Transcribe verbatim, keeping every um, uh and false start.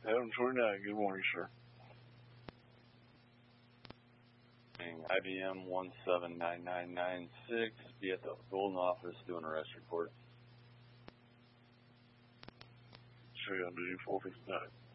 Adam twenty-nine, good morning, sir. I B M one seven nine nine nine six, be at the Golden office doing arrest report. Show you on duty four fifty-nine.